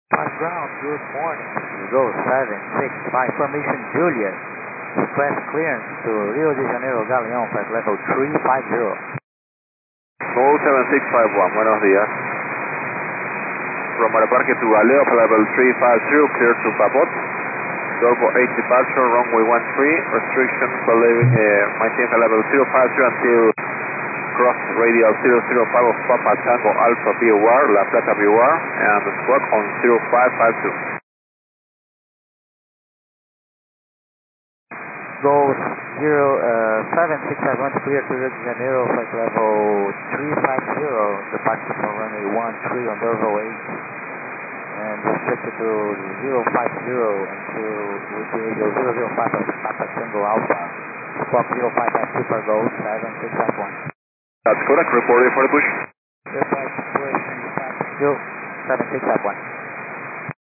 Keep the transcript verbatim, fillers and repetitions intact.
Five ground, good morning. Go seven six five, formation Juliet. Request clearance to Rio de Janeiro Galeão, flight level three five zero. Go seven six five one, buenos días. From Aeroparque to Galeo, flight level three five zero, clear to Papot. Golfo eight departure, runway one three, restriction for leaving, uh, maintain flight level zero five zero until cross radial zero zero five of Papa Tango Alpha B O R, La Plata B O R, and squawk on zero five five two. Go zero, uh, seven six five one, clear to Rio de Janeiro, flight level three five zero, departure from runway one three on Dorval eight, and restricted to zero five zero until zero zero five of Papa Tango Alpha, squawk zero five five two for Go seven six five one. That's correct, reporting for the push. zero five two, seven six five one.